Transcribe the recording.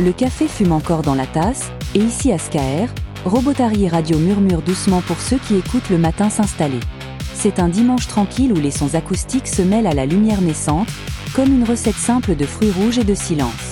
Le café fume encore dans la tasse, et ici à Skaer, Robotari Radio murmure doucement pour ceux qui écoutent le matin s'installer. C'est un dimanche tranquille où les sons acoustiques se mêlent à la lumière naissante, comme une recette simple de fruits rouges et de silence.